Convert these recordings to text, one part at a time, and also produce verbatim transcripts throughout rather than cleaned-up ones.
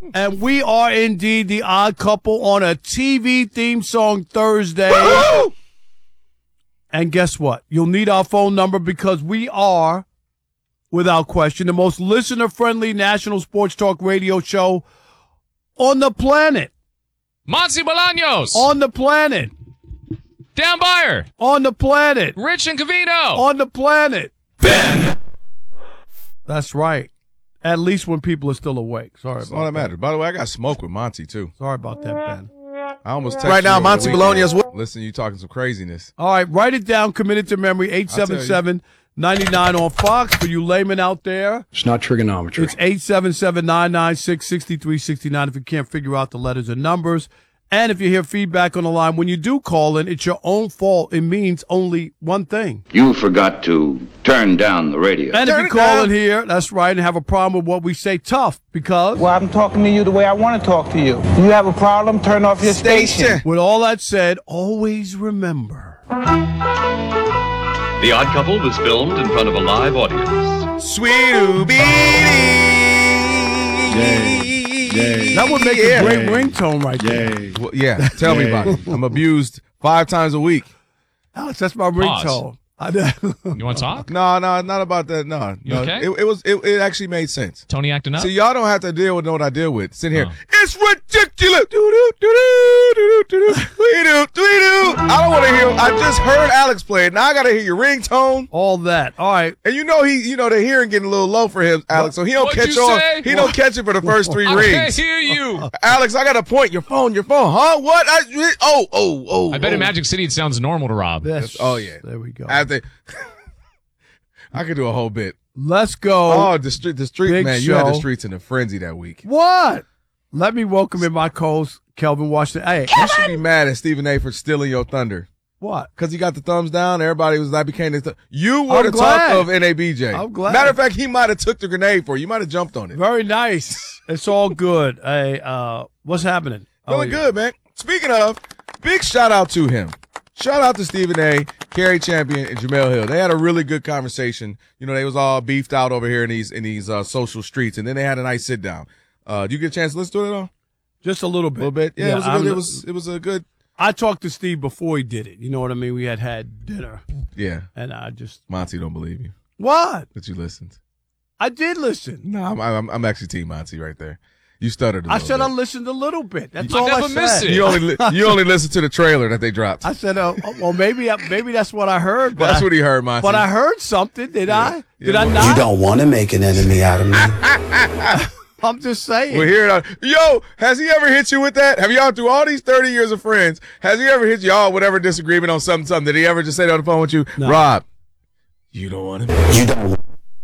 And we are indeed the Odd Couple on a T V theme song Thursday. And guess what? You'll need our phone number because we are, without question, the most listener-friendly national sports talk radio show on the planet. Monty Bolaños. On the planet. Dan Beyer. On the planet. Rich and Cavino. On the planet. Ben. That's right. At least when people are still awake. Sorry That's about all that. that matters. By the way, I got smoke with Monty, too. Sorry about that, Ben. I almost texted Right now, you over Monty the weekend. Bologna's what? Listen, you talking some craziness. All right, write it down. Commit it to memory. eight seven seven, nine nine on Fox for you laymen out there. It's not trigonometry. It's eight seven seven, nine nine six, six three six nine if you can't figure out the letters and numbers. And if you hear feedback on the line, when you do call in, it's your own fault. It means only one thing. You forgot to turn down the radio. And Turn if it you call down. in here, that's right, and have a problem with what we say, tough, because Well, I'm talking to you the way I want to talk to you. You have a problem, turn off your station. with all that said, always remember. The Odd Couple was filmed in front of a live audience. Sweet Yay. That would make Yeah. a great ringtone right there. Yay. Well, yeah, tell me about it. I'm abused five times a week. Alex, that's my ringtone. I You want to talk? No, no, not about that. No, You no. okay? It, it was. It, it actually made sense. Tony acting up? See, y'all don't have to deal with what I deal with. Sit here. Oh. It's ridiculous. Doo-doo, doo-doo, doo-doo, doo-doo, doo-doo, doo-doo. I don't want to hear. I just heard Alex play it. Now I got to hear your ringtone. all that. All right. And you know he, you know the hearing getting a little low for him, Alex. So he don't What'd catch you on. say? He don't catch it for the first three I can't rings. hear you. Alex, I got a point. Your phone, your phone, huh? What? I, oh, oh, oh. I bet oh. in Magic City it sounds normal to Rob. This, Oh yeah. There we go. I think I could do a whole bit. Let's go. Oh, the street, the street, Big man. You had the show. streets in a frenzy that week. What? Let me welcome in my co-host, Kelvin Washington. Hey, You should be mad at Stephen A. for stealing your thunder. what? Because he got the thumbs down. Everybody was like, became the th- You were I'm the glad. talk of N A B J. I'm glad. Matter of fact, he might have took the grenade for you. You might have jumped on it. Very nice. It's all good. Hey, uh, what's happening? Feeling yeah. good, man. Speaking of, big shout out to him. Shout out to Stephen A., Kerry Champion, and Jamel Hill. They had a really good conversation. You know, they was all beefed out over here in these in these uh, social streets, and then they had a nice sit down. Uh, did you get a chance to listen to it at all? Just a little A bit. little bit. Yeah, it, was a I'm- good, it was it was a good. I talked to Steve before he did it. You know what I mean? We had had dinner, Yeah, and I just Monty don't believe you what? that you listened. I did listen. No, I'm I'm, I'm actually Team Monty right there. You stuttered. A I little said I bit. listened a little bit. That's I all never I said. miss it. You only li- you only listened to the trailer that they dropped. I said, uh, oh, well, maybe I- maybe that's what I heard. But That's I, what he heard, Monty. But I heard something. Did I? Yeah, Did I well- not? You don't want to make an enemy out of me. I'm just saying. We'll hear it. On, yo, has he ever hit you with that? Have y'all through all these thirty years of friends? Has he ever hit y'all whatever disagreement on something? Something? Did he ever just say that on the phone with you, No. Rob? You don't want to. You don't.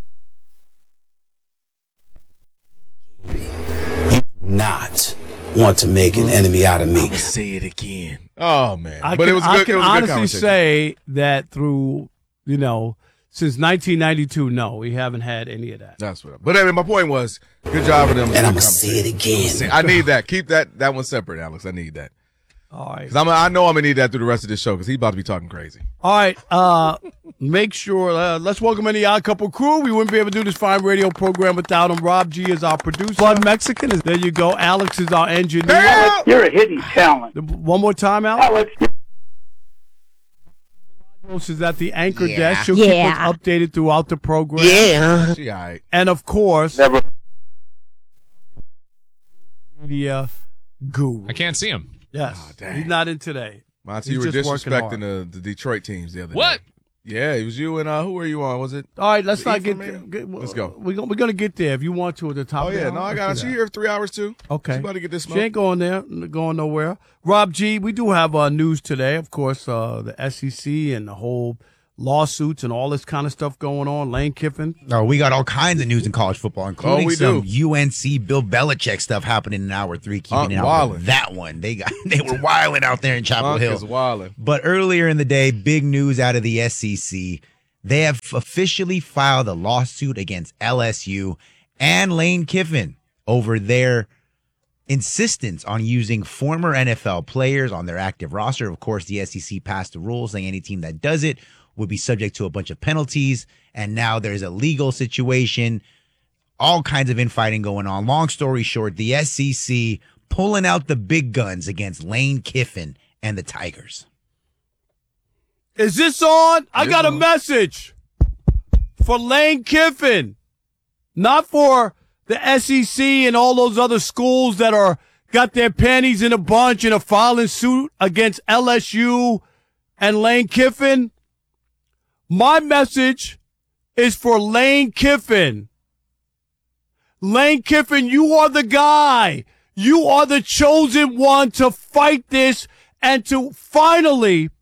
You do not want to make an enemy out of me. Say it again. Oh man, I but can, it was I good. can It was a good honestly conversation. say that through, you know, since nineteen ninety-two, no, we haven't had any of that. That's what. But anyway, my point was, good job with them. And I'm going to say it again. I need that. Keep that that one separate, Alex. I need that. All right. Because I'm. I know I'm gonna need that through the rest of this show because he's about to be talking crazy. All right. Uh, make sure, uh, let's welcome in the Odd Couple crew. We wouldn't be able to do this fine radio program without him. Rob G is our producer. Blood Mexican is there. You go. Alex is our engineer. Help! You're a hidden talent. The- One more time, Alex. Alex. Is at the anchor Yeah. desk. She'll Yeah. keep us updated throughout the program. Yeah. She all right. And of course, Never. media guru. I can't see him. Yes, Oh, dang. he's not in today. Monty, He's you were just working disrespecting hard. the, the Detroit teams the other What? day. Yeah, it was you and uh, who were you on? Was it? All right, let's The not E get, for me? get. Let's go. We're gonna, we're gonna get there if you want to at the top. Oh of the yeah, hour. no, I Let's got do it. She that. here for three hours too. Okay. She's about to get this She smoke. ain't going there, going nowhere. Rob G, we do have uh, news today. Of course, uh, the S E C and the whole lawsuits and all this kind of stuff going on. Lane Kiffin. Oh, we got all kinds of news in college football, including Oh, we some do. U N C Bill Belichick stuff happening in hour three. Keeping Unc it out wildin'. with that one. They got they were wilding out there in Chapel Monk Hill. is wildin'. But earlier in the day, big news out of the S E C. They have officially filed a lawsuit against L S U and Lane Kiffin over their insistence on using former N F L players on their active roster. Of course, the S E C passed the rule saying any team that does it would be subject to a bunch of penalties. And now there's a legal situation. all kinds of infighting going on. Long story short, the S E C pulling out the big guns against Lane Kiffin and the Tigers. Is this on? I It's got a on. message for Lane Kiffin, not for the S E C and all those other schools that are got their panties in a bunch and are filing suit against L S U and Lane Kiffin. My message is for Lane Kiffin. Lane Kiffin, you are the guy. You are the chosen one to fight this and to finally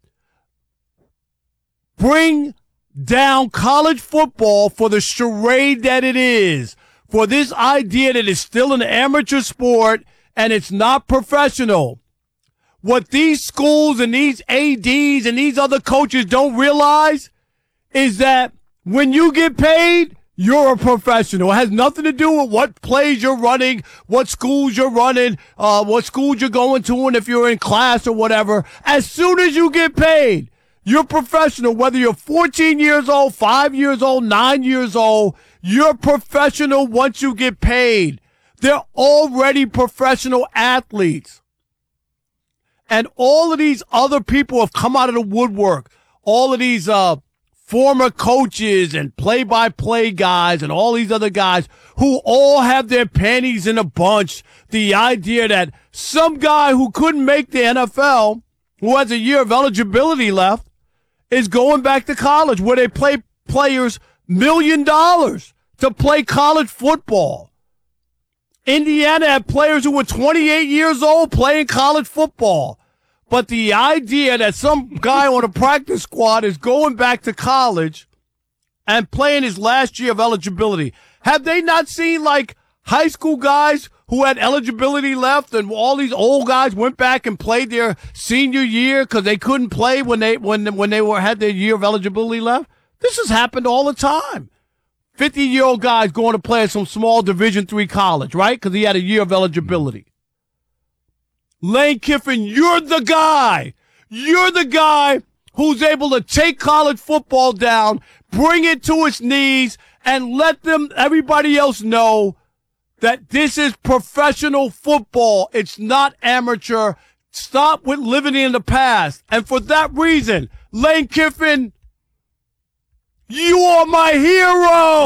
bring down college football for the charade that it is, for this idea that it's still an amateur sport and it's not professional. What these schools and these A Ds and these other coaches don't realize is that when you get paid, you're a professional. It has nothing to do with what plays you're running, what schools you're running, uh, what schools you're going to, and if you're in class or whatever. As soon as you get paid, you're professional. Whether you're fourteen years old, five years old, nine years old, you're professional once you get paid. They're already professional athletes. And all of these other people have come out of the woodwork. All of these uh, former coaches and play-by-play guys and all these other guys who all have their panties in a bunch. The idea that some guy who couldn't make the N F L, who has a year of eligibility left, is going back to college where they pay players million dollars to play college football. Indiana had players who were twenty-eight years old playing college football. But the idea that some guy on a practice squad is going back to college and playing his last year of eligibility. Have they not seen like high school guys who had eligibility left and all these old guys went back and played their senior year because they couldn't play when they when when they were had their year of eligibility left? This has happened all the time. fifty-year-old guys going to play at some small Division three college, right? Because he had a year of eligibility. Lane Kiffin, you're the guy. You're the guy who's able to take college football down, bring it to its knees, and let them everybody else know that this is professional football. It's not amateur. Stop with living in the past. And for that reason, Lane Kiffin, you are my hero.